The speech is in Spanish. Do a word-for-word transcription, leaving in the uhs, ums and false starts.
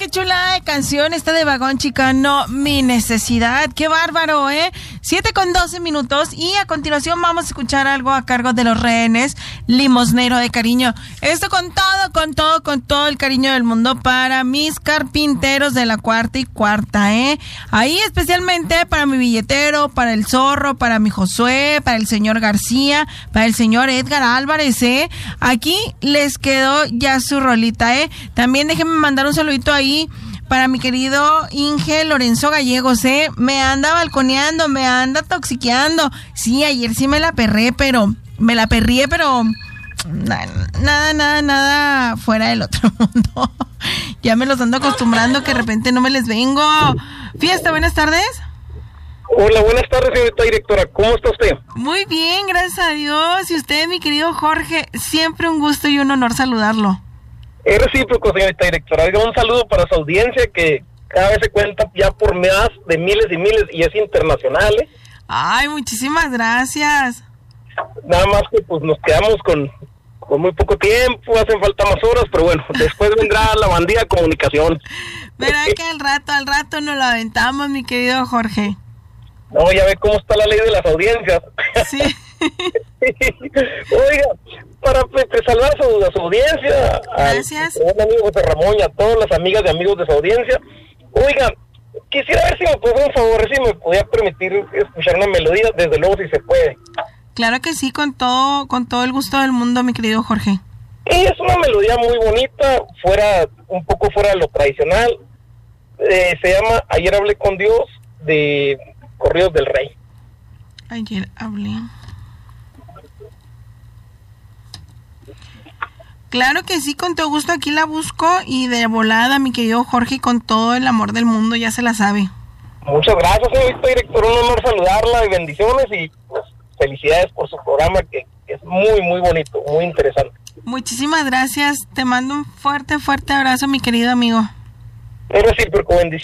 qué chula de canción esta de Vagón Chicano, Mi Necesidad. Qué bárbaro, ¿eh? siete con doce minutos y a continuación vamos a escuchar algo a cargo de Los Rehenes, Limosnero de Cariño. Esto con todo, con todo, con todo el cariño del mundo para mis carpinteros de la cuarta y cuarta, ¿eh? Ahí especialmente para mi billetero, para el Zorro, para mi Josué, para el señor García, para el señor Edgar Álvarez, ¿eh? Aquí les quedó ya su rolita, ¿eh? También déjenme mandar un saludito ahí para mi querido Inge Lorenzo Gallegos, ¿eh? Me anda balconeando, me anda toxiqueando. Sí, ayer sí me la perré, pero... Me la perrié, pero... Nada, nada, nada fuera del otro mundo. Ya me los ando acostumbrando que de repente no me les vengo. Fiesta, buenas tardes. Hola, buenas tardes, señorita directora. ¿Cómo está usted? Muy bien, gracias a Dios. Y usted, mi querido Jorge, siempre un gusto y un honor saludarlo. Es recíproco, señorita directora. Oiga, un saludo para su audiencia que cada vez se cuenta ya por más de miles y miles y es internacional, ¿eh? Ay, muchísimas gracias. Nada más que pues nos quedamos con, con muy poco tiempo, hacen falta más horas, pero bueno, después vendrá la bandida comunicación. Verá que al rato, al rato nos lo aventamos, mi querido Jorge. No, ya ve cómo está la ley de las audiencias. Sí. Oiga, para pues, saludar a su, a su audiencia, gracias. A un amigo José Ramón y a todas las amigas y amigos de su audiencia. Oiga, quisiera ver si me puede un favor, si me podía permitir escuchar una melodía, desde luego si se puede. Claro que sí, con todo, con todo el gusto del mundo, mi querido Jorge. Es una melodía muy bonita, fuera, un poco fuera de lo tradicional. Eh, se llama Ayer hablé con Dios, de Corridos del Rey. Ayer hablé. Claro que sí, con todo gusto aquí la busco y de volada, mi querido Jorge, con todo el amor del mundo, ya se la sabe. Muchas gracias, señorita directora, un honor saludarla y bendiciones y pues, felicidades por su programa que, que es muy, muy bonito, muy interesante. Muchísimas gracias, te mando un fuerte, fuerte abrazo, mi querido amigo. Es recíproco, bendiciones.